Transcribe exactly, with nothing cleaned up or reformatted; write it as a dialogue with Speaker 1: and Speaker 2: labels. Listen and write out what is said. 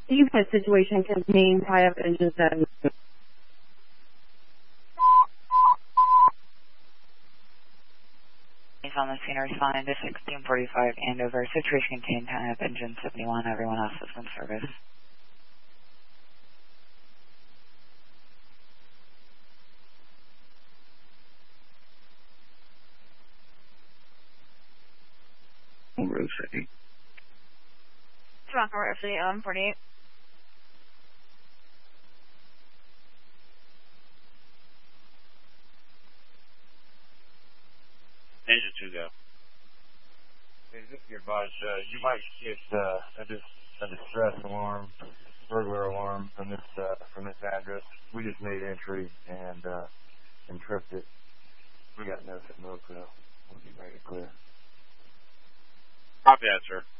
Speaker 1: Unit situation contained tie-up engine seven.
Speaker 2: On the scene, responding to sixteen forty-five Andover. Situation contained tie-up engine seventy-one. Everyone else is in service.
Speaker 3: Road City.
Speaker 4: Toronto Road City, eleven forty-eight.
Speaker 5: Engine two go.
Speaker 6: Hey, just to advise, uh, you might get uh, a, dis- a distress alarm, burglar alarm from this uh, from this address. We just made entry and uh, and tripped it. We got notice at Moco. We'll be ready to clear.
Speaker 5: Copy that, sir.